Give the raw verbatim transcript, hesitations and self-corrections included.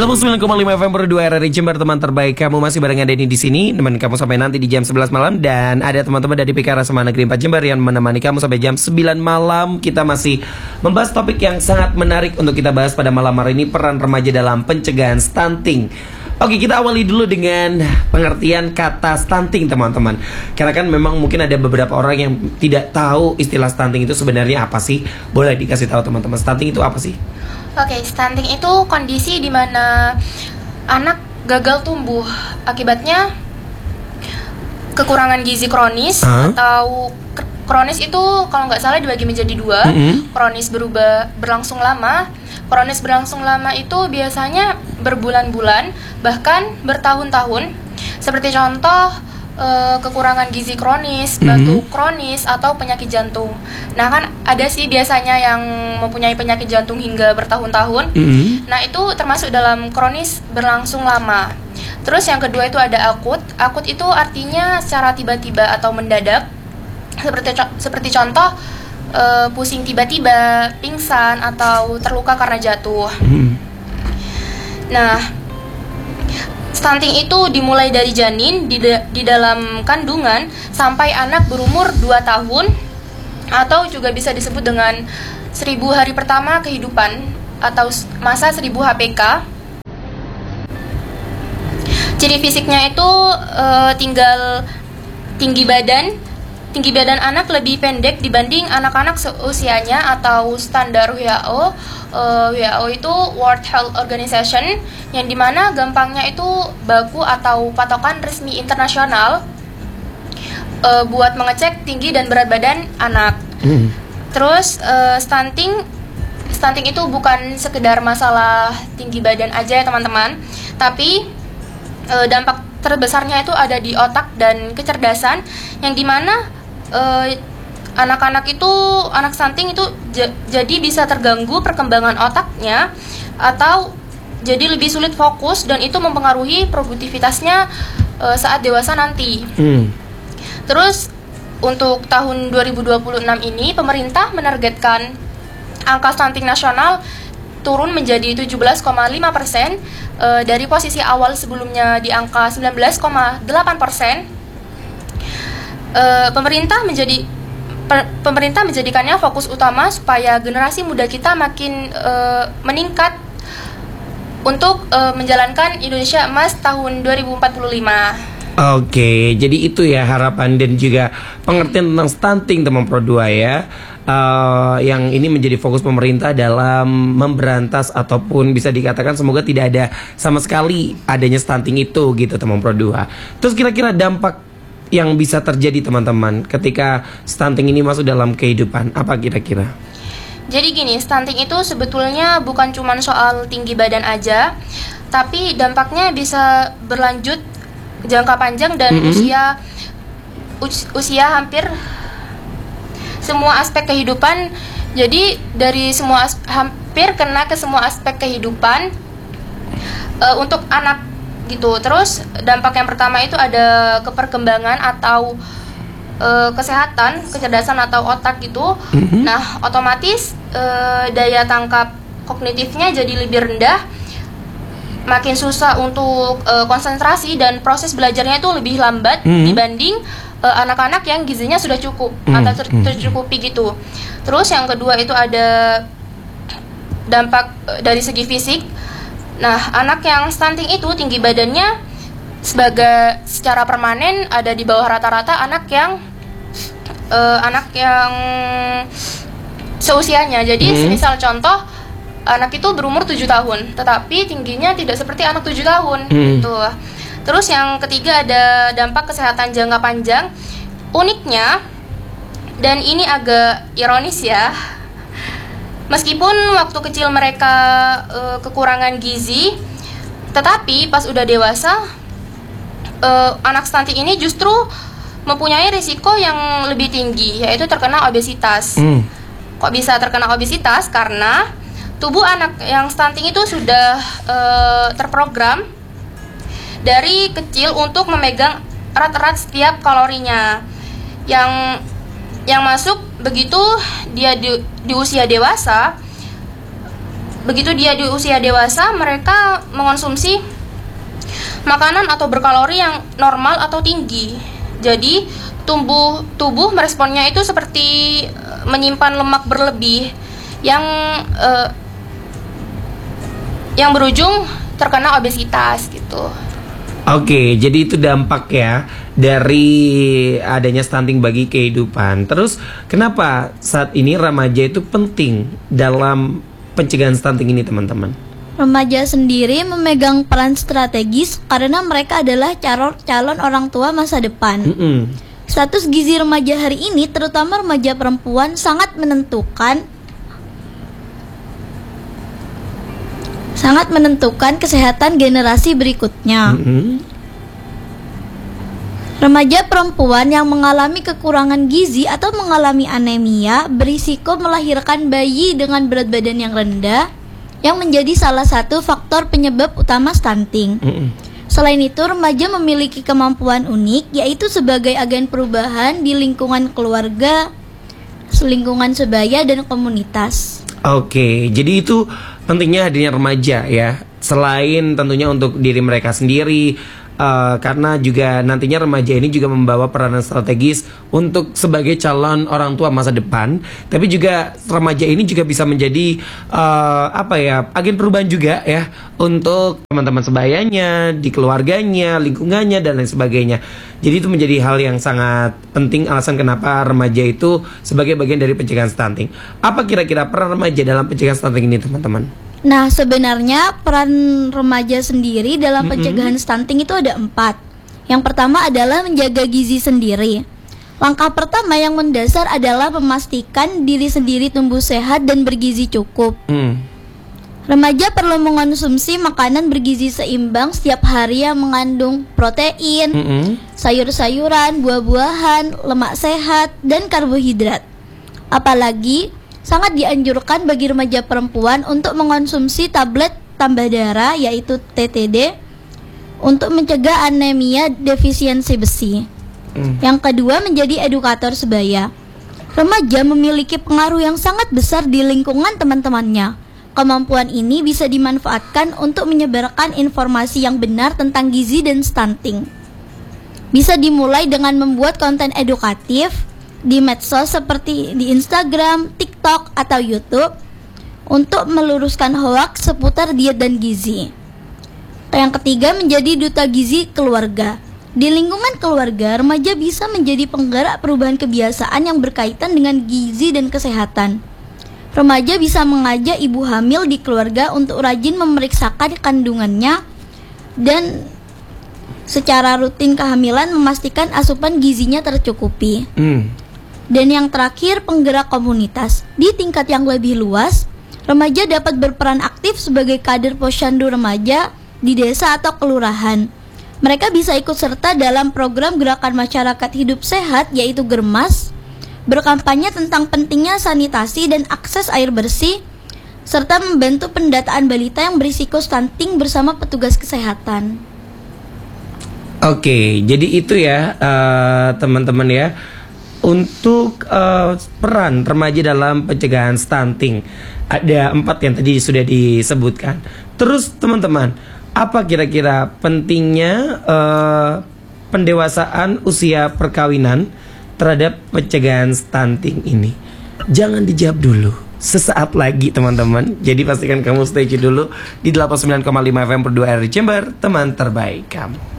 sembilan puluh sembilan koma lima F M per dua R R I Jember, teman terbaik kamu, masih barengan Denny di sini, nemenin kamu sampai nanti di jam sebelas malam. Dan ada teman-teman dari P K R Sama Negeri empat Jember yang menemani kamu sampai jam sembilan malam. Kita masih membahas topik yang sangat menarik untuk kita bahas pada malam hari ini, peran remaja dalam pencegahan stunting. Oke, kita awali dulu dengan pengertian kata stunting, teman-teman. Karena kan memang mungkin ada beberapa orang yang tidak tahu istilah stunting itu sebenarnya apa sih. Boleh dikasih tahu teman-teman, stunting itu apa sih? Oke, stunting itu kondisi di mana anak gagal tumbuh akibatnya kekurangan gizi kronis. huh? Atau kronis itu kalau nggak salah dibagi menjadi dua. Mm-hmm. Kronis berubah berlangsung lama. Kronis berlangsung lama itu biasanya berbulan-bulan bahkan bertahun-tahun. Seperti contoh e, kekurangan gizi kronis, batuk mm-hmm. kronis, atau penyakit jantung. Nah kan ada sih biasanya yang mempunyai penyakit jantung hingga bertahun-tahun. Mm-hmm. Nah itu termasuk dalam kronis berlangsung lama. Terus yang kedua itu ada akut. Akut itu artinya secara tiba-tiba atau mendadak. Seperti seperti contoh e, pusing tiba-tiba, pingsan, atau terluka karena jatuh. Mm-hmm. Nah, stunting itu dimulai dari janin di, da- di dalam kandungan sampai anak berumur dua tahun, atau juga bisa disebut dengan seribu hari pertama kehidupan atau masa seribu H P K. Ciri fisiknya itu e, tinggal tinggi badan. Tinggi badan anak lebih pendek dibanding anak-anak seusianya atau standar W H O. Uh, W H O itu World Health Organization, yang dimana gampangnya itu baku atau patokan resmi internasional uh, buat mengecek tinggi dan berat badan anak. Mm. Terus uh, stunting, stunting itu bukan sekedar masalah tinggi badan aja ya teman-teman, tapi uh, dampak terbesarnya itu ada di otak dan kecerdasan, yang dimana Uh, anak-anak itu, anak stunting itu j- jadi bisa terganggu perkembangan otaknya, atau jadi lebih sulit fokus, dan itu mempengaruhi produktivitasnya uh, saat dewasa nanti. Hmm. Terus untuk tahun dua ribu dua puluh enam ini pemerintah menargetkan angka stunting nasional turun menjadi tujuh belas koma lima persen uh, dari posisi awal sebelumnya di angka sembilan belas koma delapan persen. Uh, pemerintah menjadi per, pemerintah menjadikannya fokus utama supaya generasi muda kita makin uh, meningkat untuk uh, menjalankan Indonesia Emas tahun dua ribu empat puluh lima. Oke, jadi itu ya harapan dan juga pengertian tentang stunting, teman Pro dua ya. Uh, yang ini menjadi fokus pemerintah dalam memberantas, ataupun bisa dikatakan semoga tidak ada sama sekali adanya stunting itu gitu, teman Pro dua. Terus kira-kira dampak yang bisa terjadi teman-teman ketika stunting ini masuk dalam kehidupan, apa kira-kira? Jadi gini, stunting itu sebetulnya bukan cuma soal tinggi badan aja, tapi dampaknya bisa berlanjut jangka panjang dan mm-hmm. usia us- usia hampir semua aspek kehidupan. Jadi dari semua as- hampir kena ke semua aspek kehidupan uh, untuk anak gitu. Terus dampak yang pertama itu ada keperkembangan atau e, kesehatan, kecerdasan atau otak gitu. Mm-hmm. Nah, otomatis e, daya tangkap kognitifnya jadi lebih rendah, makin susah untuk e, konsentrasi, dan proses belajarnya itu lebih lambat mm-hmm. dibanding e, anak-anak yang gizinya sudah cukup mm-hmm. atau ter- tercukupi gitu. Terus yang kedua itu ada dampak e, dari segi fisik. Nah, anak yang stunting itu tinggi badannya sebagai secara permanen ada di bawah rata-rata anak yang uh, anak yang seusianya. Jadi, hmm. misal contoh anak itu berumur tujuh tahun, tetapi tingginya tidak seperti anak tujuh tahun hmm. gitu. Terus yang ketiga ada dampak kesehatan jangka panjang. Uniknya, dan ini agak ironis ya, meskipun waktu kecil mereka e, kekurangan gizi, tetapi pas udah dewasa, e, anak stunting ini justru mempunyai risiko yang lebih tinggi, yaitu terkena obesitas. Hmm. Kok bisa terkena obesitas? Karena tubuh anak yang stunting itu sudah e, terprogram dari kecil untuk memegang erat-erat setiap kalorinya. Yang yang masuk begitu dia di, di usia dewasa, begitu dia di usia dewasa, mereka mengonsumsi makanan atau berkalori yang normal atau tinggi. Jadi tubuh tubuh meresponnya itu seperti menyimpan lemak berlebih yang uh, yang berujung terkena obesitas gitu. Oke, jadi itu dampak ya dari adanya stunting bagi kehidupan. Terus kenapa saat ini remaja itu penting dalam pencegahan stunting ini, teman-teman? Remaja sendiri memegang peran strategis karena mereka adalah calon calon orang tua masa depan. Mm-mm. Status gizi remaja hari ini, terutama remaja perempuan, sangat menentukan sangat menentukan kesehatan generasi berikutnya. Mm-hmm. Remaja perempuan yang mengalami kekurangan gizi atau mengalami anemia berisiko melahirkan bayi dengan berat badan yang rendah, yang menjadi salah satu faktor penyebab utama stunting. Mm-hmm. Selain itu, remaja memiliki kemampuan unik, yaitu sebagai agen perubahan di lingkungan keluarga, lingkungan sebaya, dan komunitas. Oke, jadi itu pentingnya hadirnya remaja ya. Selain tentunya untuk diri mereka sendiri, uh, karena juga nantinya remaja ini juga membawa peranan strategis untuk sebagai calon orang tua masa depan. Tapi juga remaja ini juga bisa menjadi uh, apa ya, agen perubahan juga ya untuk teman-teman sebayanya, di keluarganya, lingkungannya, dan lain sebagainya. Jadi itu menjadi hal yang sangat penting, alasan kenapa remaja itu sebagai bagian dari pencegahan stunting. Apa kira-kira peran remaja dalam pencegahan stunting ini, teman-teman? Nah, sebenarnya peran remaja sendiri dalam Mm-mm. pencegahan stunting itu ada empat. Yang pertama adalah menjaga gizi sendiri. Langkah pertama yang mendasar adalah memastikan diri sendiri tumbuh sehat dan bergizi cukup. Hmm. Remaja perlu mengonsumsi makanan bergizi seimbang setiap hari yang mengandung protein, Mm-mm. sayur-sayuran, buah-buahan, lemak sehat, dan karbohidrat. Apalagi sangat dianjurkan bagi remaja perempuan untuk mengonsumsi tablet tambah darah, yaitu T T D, untuk mencegah anemia defisiensi besi. Mm. Yang kedua, menjadi edukator sebaya. Remaja memiliki pengaruh yang sangat besar di lingkungan teman-temannya. Kemampuan ini bisa dimanfaatkan untuk menyebarkan informasi yang benar tentang gizi dan stunting. Bisa dimulai dengan membuat konten edukatif di medsos seperti di Instagram, TikTok, atau YouTube untuk meluruskan hoaks seputar diet dan gizi. Yang ketiga, menjadi duta gizi keluarga. Di lingkungan keluarga, remaja bisa menjadi penggerak perubahan kebiasaan yang berkaitan dengan gizi dan kesehatan. Remaja bisa mengajak ibu hamil di keluarga untuk rajin memeriksakan kandungannya dan secara rutin kehamilan memastikan asupan gizinya tercukupi. Hmm. Dan yang terakhir, penggerak komunitas. Di tingkat yang lebih luas, remaja dapat berperan aktif sebagai kader posyandu remaja di desa atau kelurahan. Mereka bisa ikut serta dalam program gerakan masyarakat hidup sehat, yaitu Germas, berkampanye tentang pentingnya sanitasi dan akses air bersih, serta membantu pendataan balita yang berisiko stunting bersama petugas kesehatan. Oke, jadi itu ya uh, teman-teman ya, untuk uh, peran remaja dalam pencegahan stunting. Ada empat yang tadi sudah disebutkan. Terus teman-teman, apa kira-kira pentingnya uh, pendewasaan usia perkawinan terhadap pencegahan stunting ini? Jangan dijawab dulu, sesaat lagi teman-teman. Jadi pastikan kamu stay tune dulu di delapan puluh sembilan koma lima F M per dua R I Jember, teman terbaik kamu.